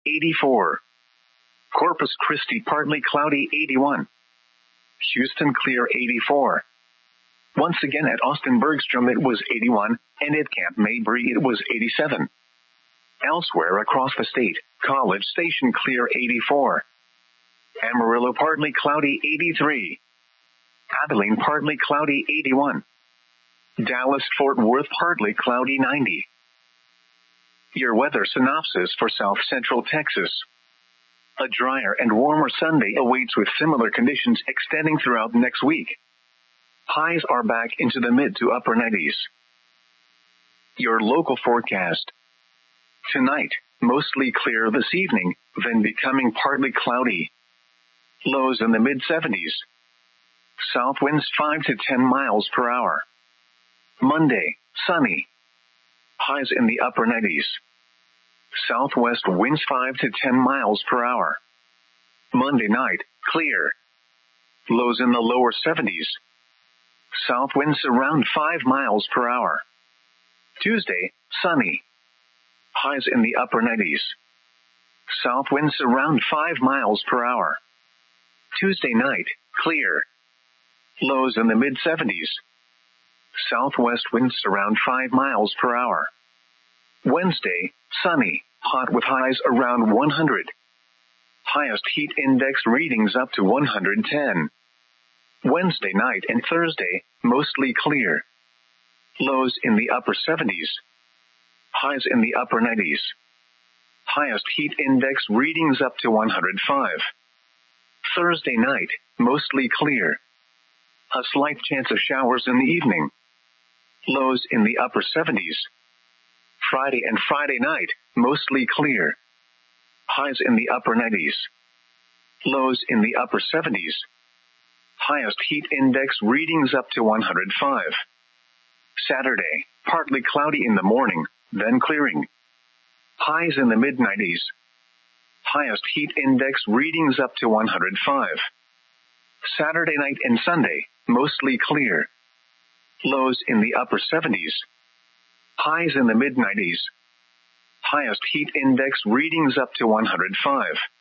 84. Corpus Christi, partly cloudy, 81. Houston, clear, 84. Once again at Austin Bergstrom it was 81, and at Camp Mabry it was 87. Elsewhere across the state, College Station, clear, 84. Amarillo, partly cloudy, 83. Abilene, partly cloudy, 81. Dallas, Fort Worth, partly cloudy, 90. Your weather synopsis for South Central Texas. A drier and warmer Sunday awaits with similar conditions extending throughout next week. Highs are back into the mid to upper 90s. Your local forecast. Tonight, mostly clear this evening, then becoming partly cloudy. Lows in the mid-70s. South winds 5 to 10 miles per hour. Monday, sunny. Highs in the upper 90s. Southwest winds 5 to 10 miles per hour. Monday night, clear. Lows in the lower 70s. South winds around 5 miles per hour. Tuesday, sunny. Highs in the upper 90s. South winds around 5 miles per hour. Tuesday night, clear. Lows in the mid-70s. Southwest winds around 5 miles per hour. Wednesday, sunny, hot with highs around 100. Highest heat index readings up to 110. Wednesday night and Thursday, mostly clear. Lows in the upper 70s. Highs in the upper 90s. Highest heat index readings up to 105. Thursday night, mostly clear. A slight chance of showers in the evening. Lows in the upper 70s. Friday and Friday night, mostly clear. Highs in the upper 90s. Lows in the upper 70s. Highest heat index readings up to 105. Saturday, partly cloudy in the morning, then clearing. Highs in the mid-90s. Highest heat index readings up to 105. Saturday night and Sunday, mostly clear. Lows in the upper 70s. Highs in the mid-90s. Highest heat index readings up to 105.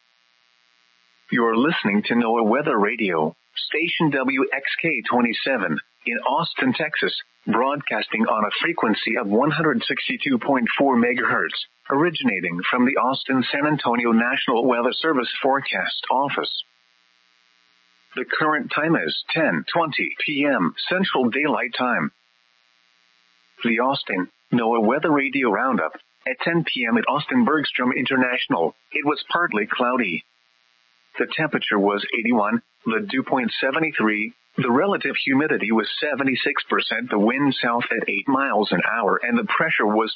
You're listening to NOAA Weather Radio, station WXK-27, in Austin, Texas, broadcasting on a frequency of 162.4 megahertz, originating from the Austin-San Antonio National Weather Service Forecast Office. The current time is 10:20 p.m. Central Daylight Time. The Austin NOAA Weather Radio Roundup. At 10 p.m. at Austin Bergstrom International, it was partly cloudy. The temperature was 81, the dew point 73, the relative humidity was 76%, the wind south at 8 miles an hour, and the pressure was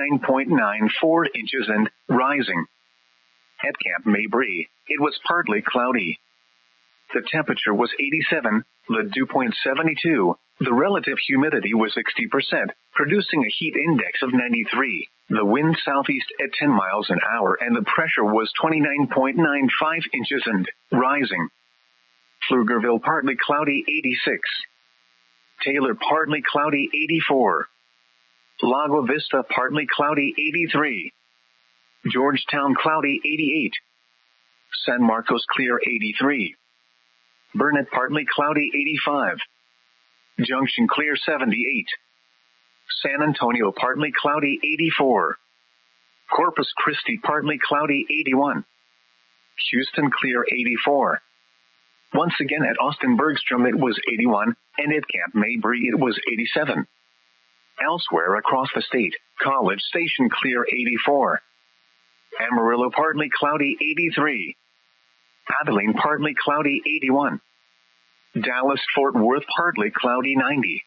29.94 inches and rising. At Camp Mabry, it was partly cloudy. The temperature was 87, the dew point 72, the relative humidity was 60%, producing a heat index of 93. The wind southeast at 10 miles an hour and the pressure was 29.95 inches and rising. Pflugerville partly cloudy 86. Taylor partly cloudy 84. Lago Vista partly cloudy 83. Georgetown cloudy 88. San Marcos clear 83. Burnett partly cloudy 85. Junction clear 78. San Antonio partly cloudy 84. Corpus Christi partly cloudy 81. Houston clear 84. Once again at Austin Bergstrom it was 81, and at Camp Mabry it was 87. Elsewhere across the state, College Station clear 84. Amarillo partly cloudy 83. Abilene partly cloudy 81. Dallas Fort Worth partly cloudy 90.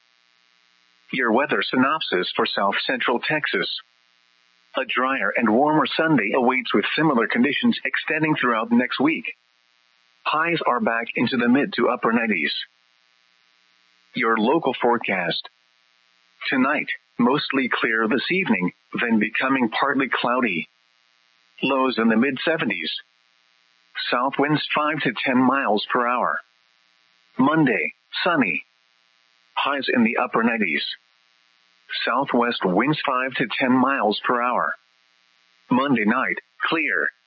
Your weather synopsis for South Central Texas. A drier and warmer Sunday awaits with similar conditions extending throughout next week. Highs are back into the mid to upper 90s. Your local forecast. Tonight, mostly clear this evening, then becoming partly cloudy. Lows in the mid-70s. South winds 5 to 10 miles per hour. Monday, sunny. Highs in the upper 90s. Southwest winds 5 to 10 miles per hour. Monday night, clear.